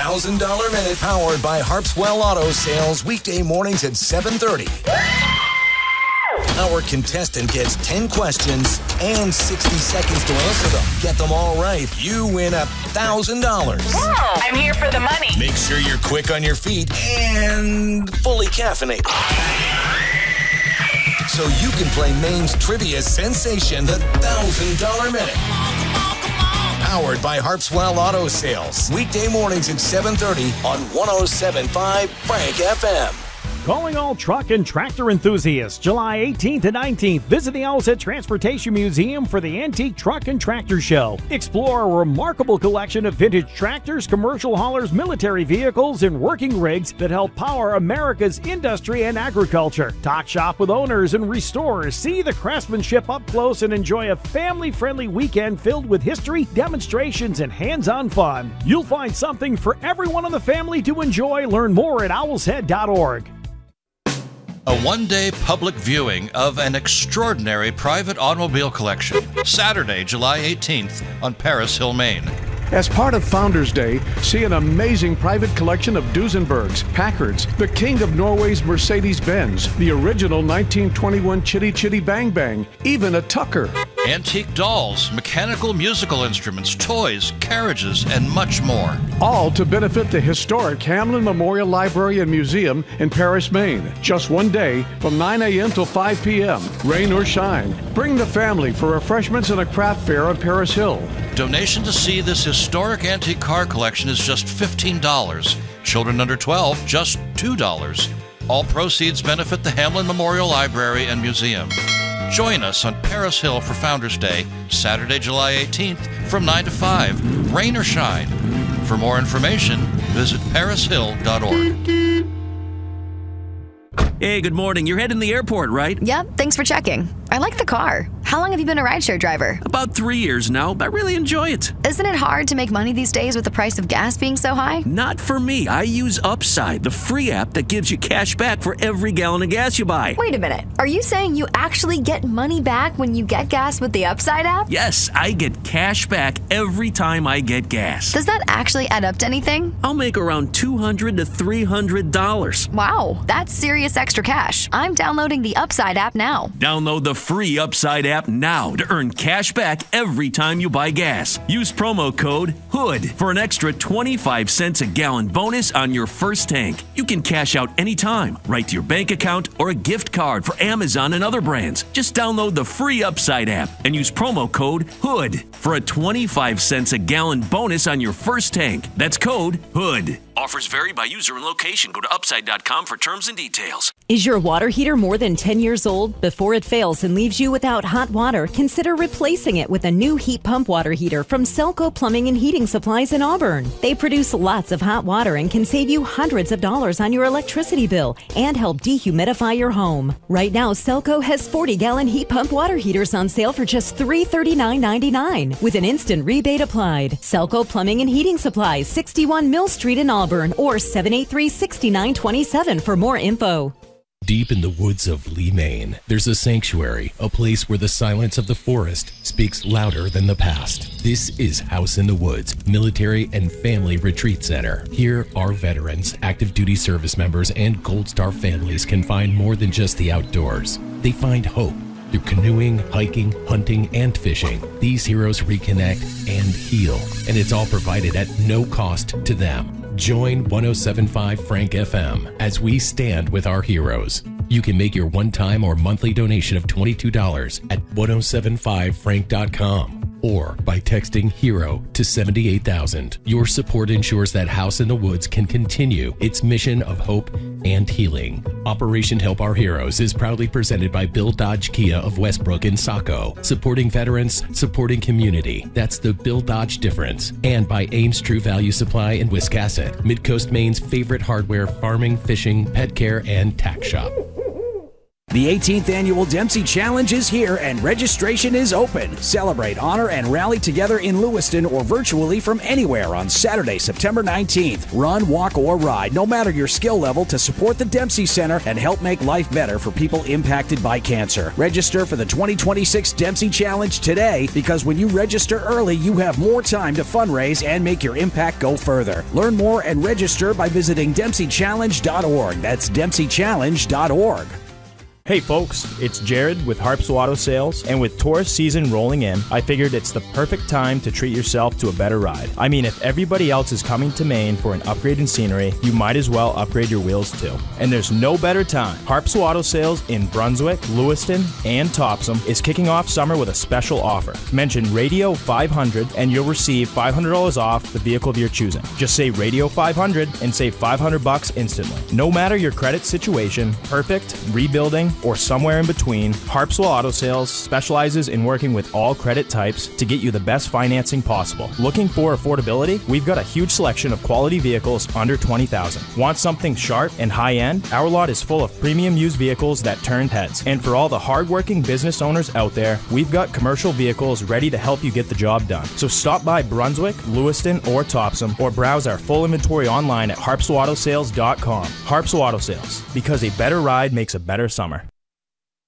$1,000 Minute, powered by Harpswell Auto Sales, weekday mornings at 7:30. Our contestant gets 10 questions and 60 seconds to answer them. Get them all right, you win $1,000. Whoa, I'm here for the money. Make sure you're quick on your feet and fully caffeinated, so you can play Maine's trivia sensation, the $1,000 Minute. Powered by Harpswell Auto Sales. Weekday mornings at 7:30 on 107.5 Frank FM. Calling all truck and tractor enthusiasts, July 18th and 19th, visit the Owlset Transportation Museum for the Antique Truck and Tractor Show. Explore a remarkable collection of vintage tractors, commercial haulers, military vehicles, and working rigs that help power America's industry and agriculture. Talk shop with owners and restorers, see the craftsmanship up close, and enjoy a family-friendly weekend filled with history, demonstrations, and hands-on fun. You'll find something for everyone in the family to enjoy. Learn more at owlshead.org. A one-day public viewing of an extraordinary private automobile collection, Saturday, July 18th on Paris Hill, Maine. As part of Founders Day, see an amazing private collection of Duesenbergs, Packards, the king of Norway's Mercedes-Benz, the original 1921 Chitty Chitty Bang Bang, even a Tucker. Antique dolls, mechanical musical instruments, toys, carriages, and much more. All to benefit the historic Hamlin Memorial Library and Museum in Paris, Maine. Just one day from 9 a.m. till 5 p.m., rain or shine. Bring the family for refreshments and a craft fair on Paris Hill. Donation to see this historic antique car collection is just $15. Children under 12, just $2. All proceeds benefit the Hamlin Memorial Library and Museum. Join us on Paris Hill for Founders Day, Saturday, July 18th from 9 to 5, rain or shine. For more information, visit parishill.org. Hey, good morning. You're heading to the airport, right? Yep, thanks for checking. I like the car. How long have you been a rideshare driver? About 3 years now, but I really enjoy it. Isn't it hard to make money these days with the price of gas being so high? Not for me. I use Upside, the free app that gives you cash back for every gallon of gas you buy. Wait a minute. Are you saying you actually get money back when you get gas with the Upside app? Yes, I get cash back every time I get gas. Does that actually add up to anything? I'll make around $200 to $300. Wow, that's serious extra cash. I'm downloading the Upside app now. Download the free Upside app now to earn cash back every time you buy gas. Use promo code HOOD for an extra 25 cents a gallon bonus on your first tank. You can cash out anytime, right to your bank account or a gift card for Amazon and other brands. Just download the free Upside app and use promo code HOOD for a 25 cents a gallon bonus on your first tank. That's code HOOD. Offers vary by user and location. Go to upside.com for terms and details. Is your water heater more than 10 years old? Before it fails and leaves you without hot water, consider replacing it with a new heat pump water heater from Selco Plumbing and Heating Supplies in Auburn. They produce lots of hot water and can save you hundreds of dollars on your electricity bill and help dehumidify your home. Right now, Selco has 40-gallon heat pump water heaters on sale for just $339.99 with an instant rebate applied. Selco Plumbing and Heating Supplies, 61 Mill Street in Auburn, or 783-6927 for more info. Deep in the woods of Lee, Maine, there's a sanctuary, a place where the silence of the forest speaks louder than the past. This is House in the Woods Military and Family Retreat Center. Here, our veterans, active duty service members, and Gold Star families can find more than just the outdoors. They find hope. Through canoeing, hiking, hunting, and fishing, these heroes reconnect and heal, and it's all provided at no cost to them. Join 107.5 Frank FM as we stand with our heroes. You can make your one-time or monthly donation of $22 at 1075frank.com or by texting HERO to 78,000. Your support ensures that House in the Woods can continue its mission of hope and healing. Operation Help Our Heroes is proudly presented by Bill Dodge Kia of Westbrook and Saco, supporting veterans, supporting community. That's the Bill Dodge difference. And by Ames True Value Supply in Wiscasset, Midcoast Maine's favorite hardware, farming, fishing, pet care, and tack shop. The 18th Annual Dempsey Challenge is here and registration is open. Celebrate, honor, and rally together in Lewiston or virtually from anywhere on Saturday, September 19th. Run, walk, or ride, no matter your skill level, to support the Dempsey Center and help make life better for people impacted by cancer. Register for the 2026 Dempsey Challenge today, because when you register early, you have more time to fundraise and make your impact go further. Learn more and register by visiting DempseyChallenge.org. That's DempseyChallenge.org. Hey folks, it's Jared with Harpswell Auto Sales, and with tourist season rolling in, I figured it's the perfect time to treat yourself to a better ride. I mean, if everybody else is coming to Maine for an upgrade in scenery, you might as well upgrade your wheels too. And there's no better time. Harpswell Auto Sales in Brunswick, Lewiston, and Topsom is kicking off summer with a special offer. Mention Radio 500 and you'll receive $500 off the vehicle of your choosing. Just say Radio 500 and save $500 instantly. No matter your credit situation, perfect, rebuilding, or somewhere in between, Harpswell Auto Sales specializes in working with all credit types to get you the best financing possible. Looking for affordability? We've got a huge selection of quality vehicles under $20,000. Want something sharp and high-end? Our lot is full of premium used vehicles that turned heads. And for all the hard-working business owners out there, we've got commercial vehicles ready to help you get the job done. So stop by Brunswick, Lewiston, or Topsom, or browse our full inventory online at harpswellautosales.com. Harpswell Auto Sales, because a better ride makes a better summer.